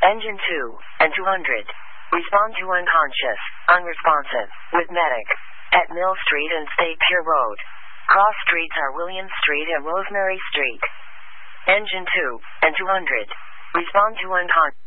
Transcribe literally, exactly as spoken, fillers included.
Engine two and two hundred. Respond to unconscious, unresponsive, with medic. At Mill Street and State Pier Road. Cross streets are William Street and Rosemary Street. Engine two and two hundred. Respond to unconscious.